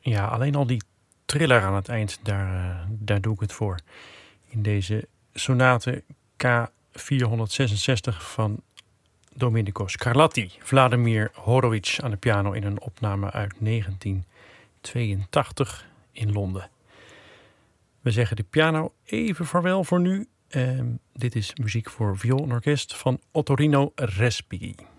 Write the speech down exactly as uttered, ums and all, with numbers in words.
Ja, alleen al die triller aan het eind, daar, uh, daar doe ik het voor. In deze sonate K vierhonderdzesenzestig van Domenico Scarlatti. Vladimir Horowitz aan de piano in een opname uit negentien tweeëntachtig in Londen. We zeggen de piano even vaarwel voor nu. Uh, dit is muziek voor viool en orkest van Ottorino Respighi.